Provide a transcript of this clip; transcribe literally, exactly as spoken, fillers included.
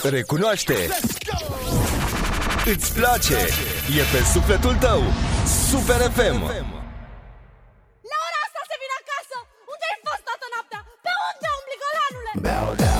Recunoaște. Îți place. E pe sufletul tău. Super F M. La ora asta se vine acasă. Unde ai fost toată noaptea? Pe unde, umbli, gălanule? Bow down.